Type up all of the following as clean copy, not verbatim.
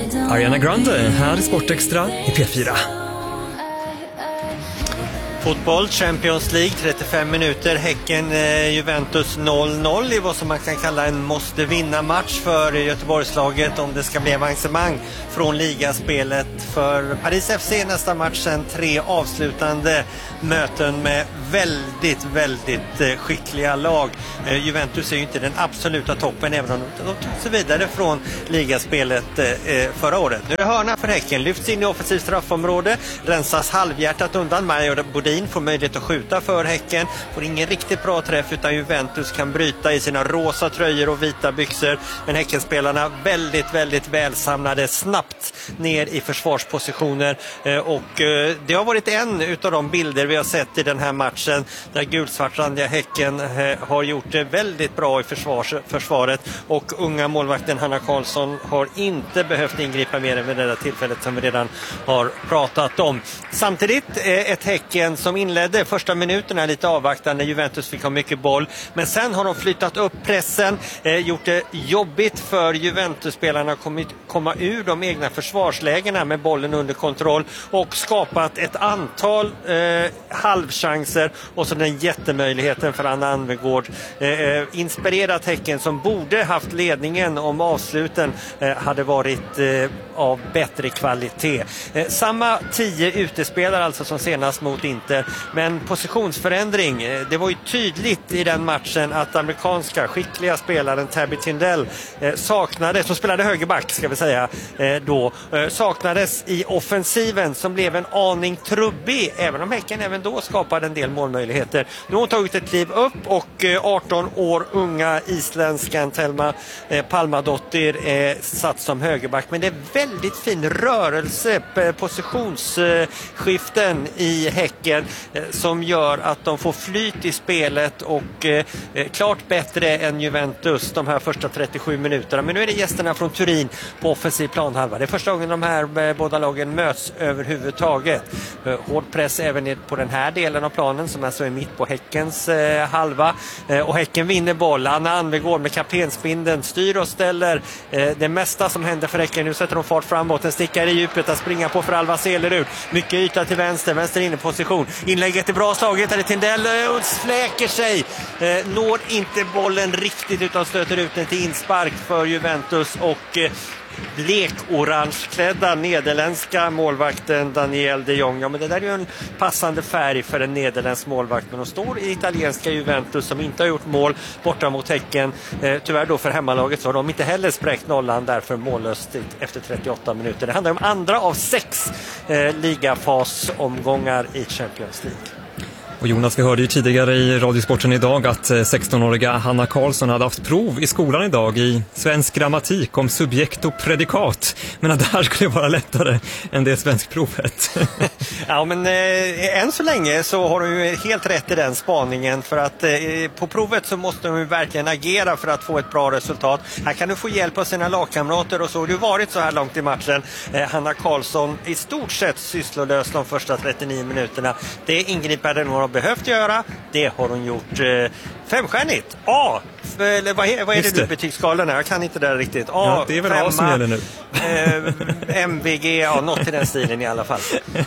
Ariana Grande här i Sportextra i P4. Fotboll, Champions League, 35 minuter, Häcken, Juventus 0-0 i vad som man kan kalla en måste-vinna-match för Göteborgslaget om det ska bli avancemang från ligaspelet. För Paris FC nästa match sen 3 avslutande möten med väldigt skickliga lag. Juventus är ju inte den absoluta toppen även om de tog sig vidare från ligaspelet förra året. Nu är det hörna för Häcken, lyfts in i offensivt straffområde, rensas halvhjärtat undan. Major Bodin får möjlighet att skjuta för Häcken, får ingen riktigt bra träff utan Juventus kan bryta i sina rosa tröjor och vita byxor. Men Häckenspelarna väldigt välsamlade snabbt ner i försvarspositioner och det har varit en utav de bilder vi har sett i den här matchen där gulsvartrandiga Häcken har gjort det väldigt bra i försvaret och unga målvakten Hanna Karlsson har inte behövt ingripa mer än vid det där tillfället som vi redan har pratat om. Samtidigt ett Häcken som inledde första minuterna lite avvaktande. Juventus fick ha mycket boll, men sen har de flyttat upp pressen, gjort det jobbigt för Juventus-spelarna att komma ur de egna försvarslägena med bollen under kontroll och skapat ett antal halvchanser och så den jättemöjligheten för Anna Anvegård. Inspirerat Häcken som borde haft ledningen om avsluten hade varit av bättre kvalitet. Samma 10 utespelare alltså som senast mot Inter, men positionsförändring. Det var ju tydligt i den matchen att amerikanska skickliga spelaren Tabby Tindell saknades, som spelade högerback ska vi säga då, saknades i offensiven som blev en aning trubbig, även om Häcken även då skapade en del målmöjligheter. Nu har hon tagit ett kliv upp och 18 år unga isländskan Telma Palmadottir är satt som högerback, men det är väldigt fin rörelse, positionsskiften i Häcken som gör att de får flyt i spelet och klart bättre än Juventus de här första 37 minuterna. Men nu är det gästerna från Turin på offensiv planhalva. Det är första gången de här båda lagen möts överhuvudtaget. Hård press även på den här delen av planen som alltså är mitt på Häckens halva. Och Häcken vinner boll. Anna Anvegård med kaptenspindeln styr och ställer det mesta som händer för Häcken. Nu sätter de fart framåt. Den stickar i djupet att springa på för Alva Selerud. Mycket yta till vänster inne position. Inlägget är bra slaget. Eller Tindell fläker sig. Når inte bollen riktigt utan stöter ut den till inspark för Juventus och blekorangeklädda nederländska målvakten Daniel de Jong. Ja, men det där är ju en passande färg för en nederländsk målvakt, men de står i italienska Juventus som inte har gjort mål borta mot Häcken. Tyvärr då för hemmalaget så har de inte heller spräckt nollan, därför mållöst efter 38 minuter. Det handlar om andra av 6 ligafasomgångar i Champions League. Och Jonas, vi hörde ju tidigare i Radiosporten idag att 16-åriga Hanna Karlsson hade haft prov i skolan idag i svensk grammatik om subjekt och predikat. Men att det här skulle vara lättare än det svenskprovet. Ja, men än så länge så har du ju helt rätt i den spaningen, för att på provet så måste de ju verkligen agera för att få ett bra resultat. Här kan du få hjälp av sina lagkamrater och så har det varit så här långt i matchen. Hanna Karlsson i stort sett sysslolös de första 39 minuterna. Det ingripade hon har behövt göra, det har hon gjort. 5-stjärnigt. A. Eller vad är det nu betygsskalan är? Jag kan inte det där riktigt. A, ja, det är väl 5, A som gäller nu. MVG, ja, något i den stilen i alla fall.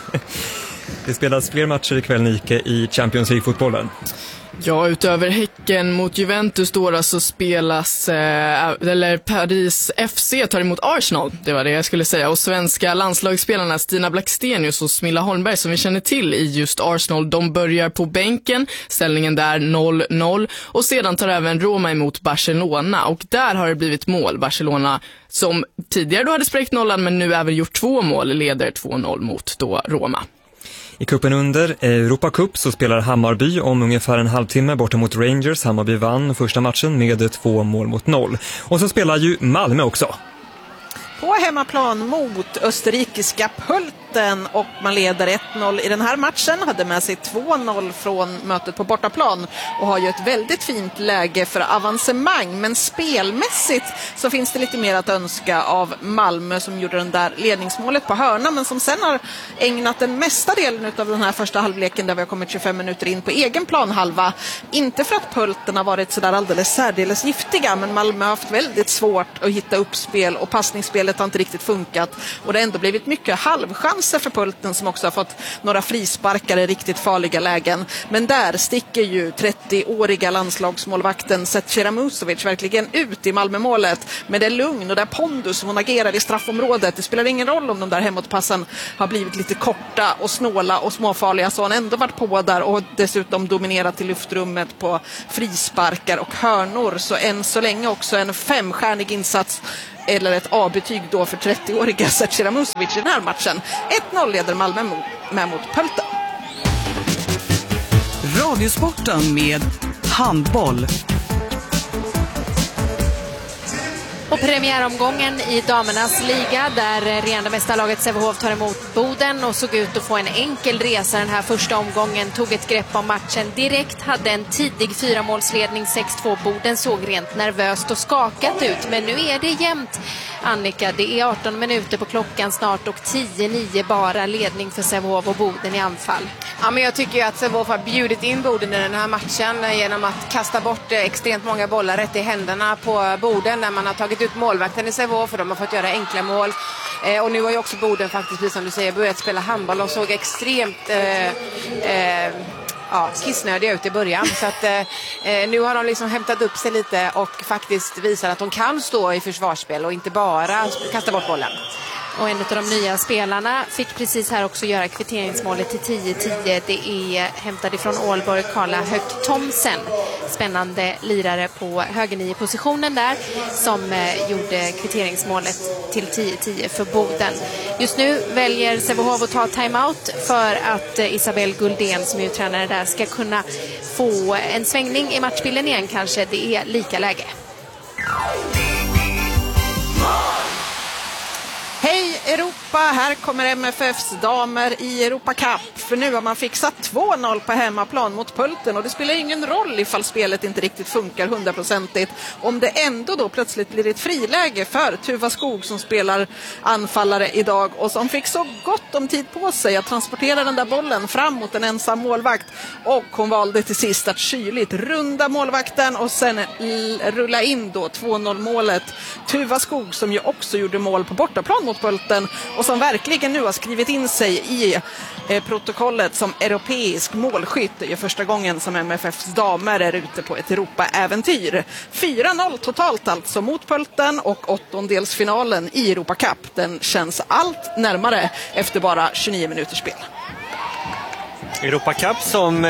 Det spelas fler matcher ikväll, Nike, i Champions League-fotbollen. Ja, utöver Häcken mot Juventus då så spelas eller Paris FC tar emot Arsenal, det var det jag skulle säga, och svenska landslagsspelarna Stina Blackstenius och Smilla Holmberg som vi känner till i just Arsenal, de börjar på bänken, ställningen där 0-0, och sedan tar även Roma emot Barcelona och där har det blivit mål. Barcelona som tidigare då hade spräckt nollan men nu även gjort 2 mål, leder 2-0 mot då Roma. I kuppen under Europa Cup så spelar Hammarby om ungefär en halvtimme borta mot Rangers. Hammarby vann första matchen med 2-0. Och så spelar ju Malmö också. På hemmaplan mot österrikiska Pulten och man leder 1-0 i den här matchen. Hade med sig 2-0 från mötet på bortaplan och har ju ett väldigt fint läge för avancemang. Men spelmässigt så finns det lite mer att önska av Malmö som gjorde den där ledningsmålet på hörna, men som sen har ägnat den mesta delen av den här första halvleken där vi har kommit 25 minuter in på egen planhalva. Inte för att Pulten har varit sådär alldeles särdeles giftiga, men Malmö har haft väldigt svårt att hitta uppspel och passningsspelet har inte riktigt funkat. Och det har ändå blivit mycket halvchanser för Pulten som också har fått några frisparkar i riktigt farliga lägen. Men där sticker ju 30-åriga landslagsmålvakten Zecira Musovic verkligen ut i Malmömålet med det lugn och det pondus som hon agerar i straffområdet. Det spelar ingen roll om de där hemåtpassen har blivit lite korta och snåla och småfarliga, så har han ändå varit på där och dessutom dominerat i luftrummet på frisparkar och hörnor. Så än så länge också en 5-stjärnig insats eller ett A-betyg då för 30-åriga Zecira Musovic i den här matchen. 1-0 leder Malmö mot Pulten. Radiosporten med handboll. Och premiäromgången i damernas liga där regerande mästarlaget Sävehof tar emot Boden och såg ut att få en enkel resa den här första omgången. Tog ett grepp om matchen direkt, hade en tidig 4-målsledning 6-2. Boden såg rent nervöst och skakat ut, men nu är det jämnt. Annika, det är 18 minuter på klockan snart och 10-9 bara ledning för Sävehof och Boden i anfall. Ja, men jag tycker ju att Sävehof har bjudit in Boden i den här matchen genom att kasta bort extremt många bollar rätt i händerna på Boden när man har tagit ut målvakten i Sävehof för de har fått göra enkla mål. Och nu har ju också Boden faktiskt, precis som du säger, börjat spela handboll och såg extremt kissnödiga ut i början. Så att nu har de liksom hämtat upp sig lite och faktiskt visar att de kan stå i försvarsspel och inte bara kasta bort bollen. Och en av de nya spelarna fick precis här också göra kvitteringsmålet till 10-10. Det är hämtad ifrån Ålborg, Karla Högt Thomsen. Spännande lirare på högernio-positionen där som gjorde kvitteringsmålet till 10-10 för Boden. Just nu väljer Sävehof att ta timeout för att Isabel Guldén som är tränare där ska kunna få en svängning i matchbilden igen kanske. Det är lika läge. Hej Europa, här kommer MFFs damer i Europa Cup. För nu har man fixat 2-0 på hemmaplan mot Pulten och det spelar ingen roll ifall spelet inte riktigt funkar 100%. Om det ändå då plötsligt blir ett friläge för Tuva Skog som spelar anfallare idag och som fick så gott om tid på sig att transportera den där bollen fram mot en ensam målvakt. Och hon valde till sist att kyligt runda målvakten och sen rulla in då 2-0 målet. Tuva Skog som ju också gjorde mål på bortaplan mot Pulten och som verkligen nu har skrivit in sig i protokollet som europeisk målskytt. Det är första gången som MFFs damer är ute på ett Europa-äventyr. 4-0 totalt alltså mot Pulten och åttondelsfinalen i Europa Cup. Den känns allt närmare efter bara 29 minuters spel. Europa Cup som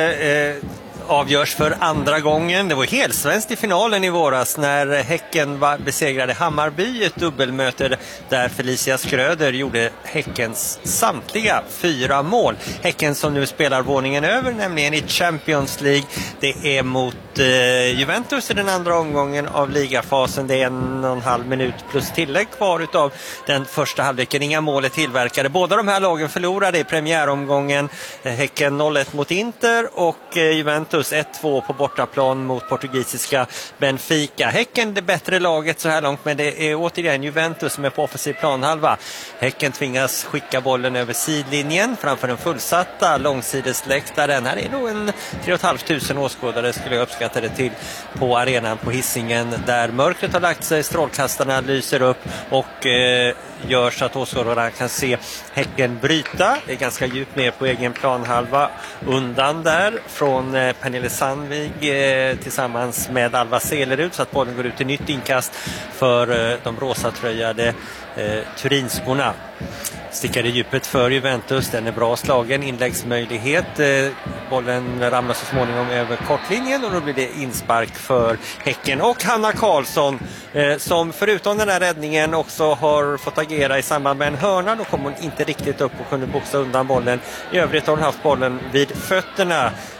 avgörs för andra gången. Det var helsvenskt i finalen i våras när Häcken besegrade Hammarby, ett dubbelmöte där Felicia Skröder gjorde Häckens samtliga 4 mål. Häcken som nu spelar våningen över, nämligen i Champions League. Det är mot Juventus i den andra omgången av ligafasen. Det är 1,5 minut plus tillägg kvar utav den första halvleken. Inga mål är tillverkade. Båda de här lagen förlorade i premiäromgången. Häcken 0-1 mot Inter och Juventus 1-2 på bortaplan mot portugisiska Benfica. Häcken det bättre laget så här långt, men det är återigen Juventus som är på offensiv planhalva. Häcken tvingas skicka bollen över sidlinjen framför den fullsatta långsidesläktaren. Här är nog en 3 500 åskådare skulle jag uppskatta det till på arenan på Hisingen där mörkret har lagt sig, strålkastarna lyser upp och gör så att åskådarna kan se Häcken bryta. Det är ganska djupt ner på egen planhalva undan där från Pernille Sandvig tillsammans med Alva Selerud så att bollen går ut till nytt inkast för de rosatröjade turinskorna. Stickade djupet för Juventus, den är bra slagen, inläggsmöjlighet, bollen ramlar så småningom över kortlinjen och då blir det inspark för Häcken. Och Hanna Karlsson som förutom den här räddningen också har fått agera i samband med en hörna. Då kom hon inte riktigt upp och kunde boxa undan bollen. I övrigt har hon haft bollen vid fötterna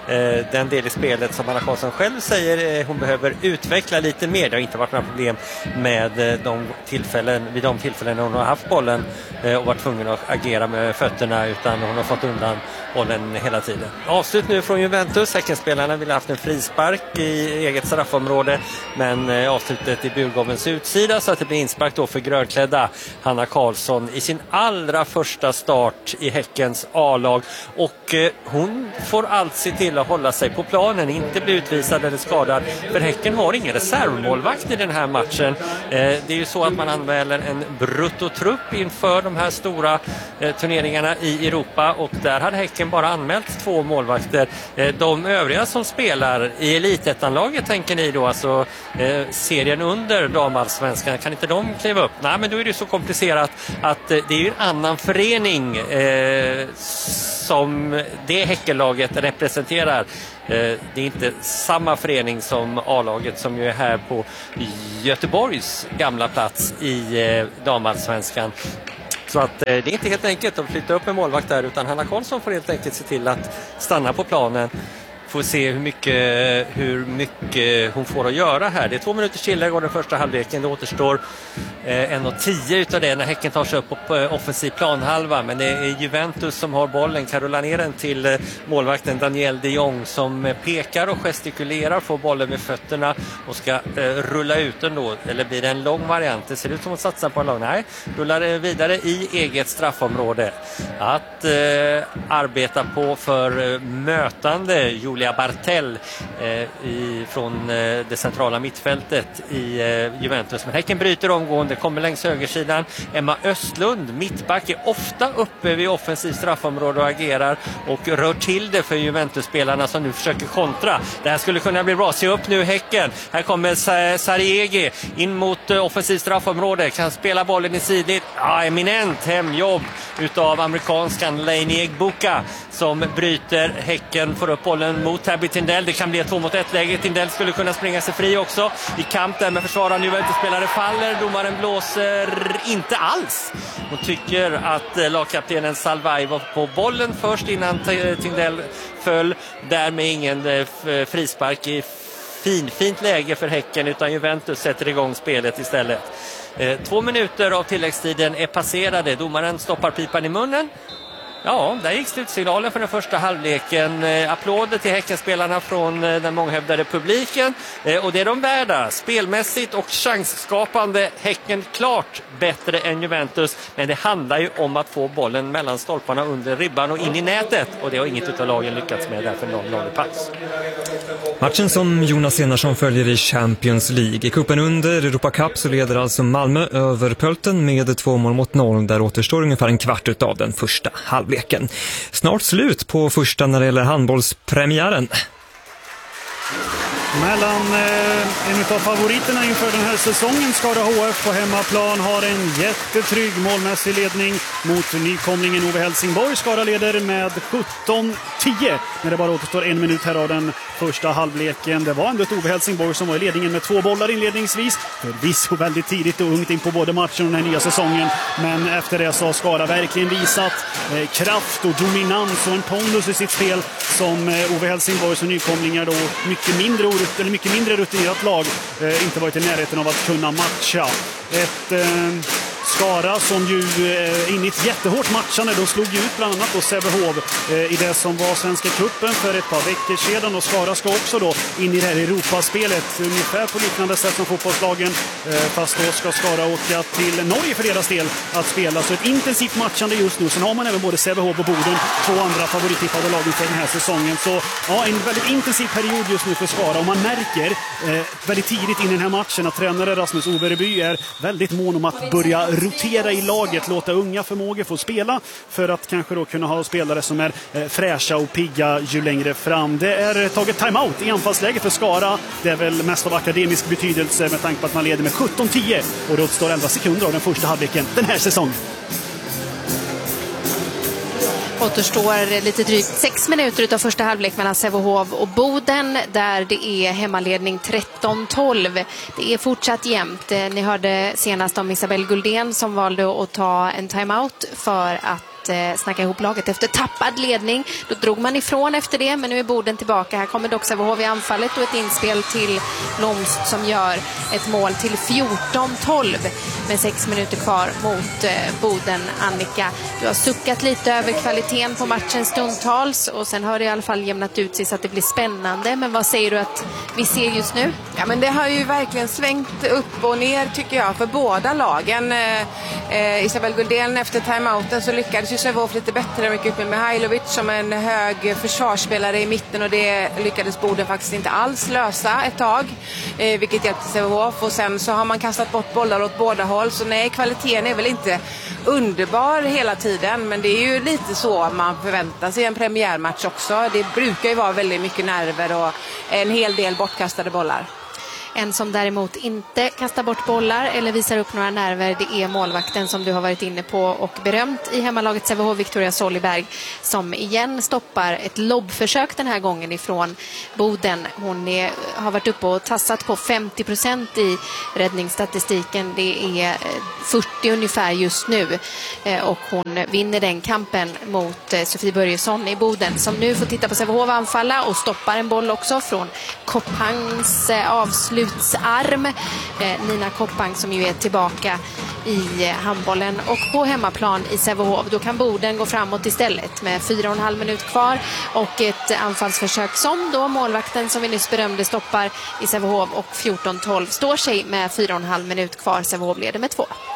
den del i spelet som Hanna Karlsson själv säger hon behöver utveckla lite mer. Det har inte varit några problem med vid de tillfällen hon har haft bollen och varit tvungen att agera med fötterna, utan hon har fått undan bollen hela tiden. Avslut nu från Juventus. Häckenspelarna ville ha haft en frispark i eget straffområde, men avslutet i burgårdens utsida, så att det blir inspark då för grönklädda Hanna Karlsson i sin allra första start i Häckens A-lag, och hon får allt se till att hålla sig på planen, inte bli utvisad eller skadad, för Häcken har ingen reservmålvakt i den här matchen. Det är ju så att man anmäler en bruttotrupp inför de här stora turneringarna i Europa, och där hade Häcken bara anmält 2 målvakter. De övriga som spelar i elitettanlaget, tänker ni då, alltså serien under damallsvenskan, kan inte de kliva upp? Nej, men då är det så komplicerat att det är ju en annan förening som det Häckenlaget representerar. Det är inte samma förening som A-laget som ju är här på Göteborgs gamla plats i damallsvensken. Så att det är inte helt enkelt att flytta upp en målvakt där, utan Hanna Karlsson får helt enkelt se till att stanna på planen. Får se hur mycket hon får att göra här. Det är 2 minuter tillägg av den första halvleken. Det återstår 1:10 utav det när Häcken tar sig upp på offensiv planhalva. Men det är Juventus som har bollen. Karollar ner den till målvakten Daniel de Jong som pekar och gestikulerar, får bollen med fötterna och ska rulla ut den då. Eller blir det en lång variant? Det ser ut som att satsa på en lång. Nej, rullar vidare i eget straffområde. Att arbeta på för mötande Julia Bartell från det centrala mittfältet i Juventus. Men Häcken bryter omgående, kommer längs högersidan. Emma Östlund, mittback, är ofta uppe vid offensiv straffområde och agerar och rör till det för Juventus-spelarna som nu försöker kontra. Det här skulle kunna bli bra. Se upp nu Häcken. Här kommer Sariegi in mot offensiv straffområde. Kan spela bollen i sidled. Ja, eminent hemjobb utav amerikanskan Lainey Egbuka som bryter. Häcken får upp bollen mot Tabby Tindell. Det kan bli ett 2-mot-1-läge. Tindell skulle kunna springa sig fri också. I kamp där med försvararen Juventus-spelare faller. Domaren blåser inte alls. Hon tycker att lagkaptenen Salvai var på bollen först innan Tindell föll. Därmed ingen frispark i fint läge för Häcken, utan Juventus sätter igång spelet istället. 2 minuter av tilläggstiden är passerade. Domaren stoppar pipan i munnen. Ja, där gick slutsignalen för den första halvleken. Applåder till Häckenspelarna från den månghävdade publiken. Och det är de värda. Spelmässigt och chansskapande. Häcken klart bättre än Juventus. Men det handlar ju om att få bollen mellan stolparna under ribban och in i nätet. Och det har inget utav lagen lyckats med, därför någon pass. Matchen som Jonas Enarsson följer i Champions League. I kuppen under Europa Cup så leder alltså Malmö över Pölten med 2-0. Där återstår ungefär en kvart utav den första halvleken. Snart slut på första när det gäller handbollspremiären. Mellan en av favoriterna inför den här säsongen, Skara HF på hemmaplan, har en jättetrygg målmässig ledning mot nykomlingen Ove Helsingborg. Skara leder med 17-10 när det bara återstår 1 minut här av den första halvleken. Det var ändå ett Ove Helsingborg som var i ledningen med 2 bollar inledningsvis. Förvisso väldigt tidigt och ungt in på både matchen och den här nya säsongen. Men efter det så har Skara verkligen visat kraft och dominans och en pondus i sitt spel som Ove Helsingborg som nykomlingar då mycket mindre rutinerat lag inte varit i närheten av att kunna matcha. Ett Skara som ju in i ett jättehårt matchande då slog ut bland annat då Sävehof i det som var Svenska cupen för ett par veckor sedan, och Skara ska också då in i det här Europaspelet ungefär på liknande sätt som fotbollslagen, fast då ska Skara åka till Norge för deras del att spela, så ett intensivt matchande just nu. Sen har man även både Sävehof och Boden, 2 andra favorittippade lagen för den här säsongen, så ja, en väldigt intensiv period just nu för Skara, och man märker väldigt tidigt in i den här matchen att tränare Rasmus Overby är väldigt mån om att börja rotera i laget, låta unga förmågor få spela för att kanske då kunna ha spelare som är fräscha och pigga ju längre fram. Det är taget timeout i anfallsläge för Skara. Det är väl mest av akademisk betydelse med tanke på att man leder med 17-10 och det återstår 11 sekunder av den första halvleken den här säsongen. Återstår lite drygt 6 minuter utav första halvlek mellan Sävehof och Boden, där det är hemmaledning 13-12. Det är fortsatt jämnt. Ni hörde senast om Isabel Guldén som valde att ta en timeout för att snacka ihop laget efter tappad ledning. Då drog man ifrån efter det, men nu är Boden tillbaka. Här kommer dock Sävehof i anfallet och ett inspel till Blomst som gör ett mål till 14-12 med 6 minuter kvar mot Boden. Annika, du har suckat lite över kvaliteten på matchen stundtals och sen har det i alla fall jämnat ut sig så att det blir spännande. Men vad säger du att vi ser just nu? Ja, men det har ju verkligen svängt upp och ner tycker jag för båda lagen. Isabel Guldén efter timeouten så lyckades ju Sävehof lite bättre, mycket upp med Mihailovic som en hög försvarsspelare i mitten och det lyckades Boden faktiskt inte alls lösa ett tag, vilket hjälpte Sävehof. Och sen så har man kastat bort bollar åt båda håll, så nej, kvaliteten är väl inte underbar hela tiden, men det är ju lite så man förväntar sig i en premiärmatch också. Det brukar ju vara väldigt mycket nerver och en hel del bortkastade bollar. En som däremot inte kastar bort bollar eller visar upp några nerver, det är målvakten som du har varit inne på och berömt i hemmalaget Sävehof, Victoria Soliberg, som igen stoppar ett lobbförsök den här gången ifrån Boden. Hon har varit uppe och tassat på 50% i räddningsstatistiken. Det är 40 ungefär just nu och hon vinner den kampen mot Sofie Börjesson i Boden, som nu får titta på Sävehof anfalla och stoppar en boll också från Koppangs avslutsarm. Nina Koppang som ju är tillbaka i handbollen och på hemmaplan i Sävehof. Då kan Boden gå framåt istället med 4,5 minut kvar och ett anfallsförsök som då målvakten som vi nyss berömde stoppar i Sävehof och 14-12 står sig med 4,5 minut kvar. Sävehof leder med 2.